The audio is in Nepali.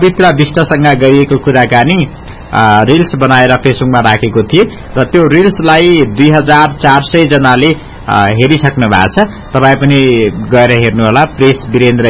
पवित्र विष्टसँग गरिएको कुराकानी रिल्स बनाएर फेसबुकमा राखेको थिए र त्यो रिल्सलाई 2400 जनाले हेरिसक्नु भएको छ। तपाई पनि गएर हेर्नुहोला। प्रेस वीरेन्द्र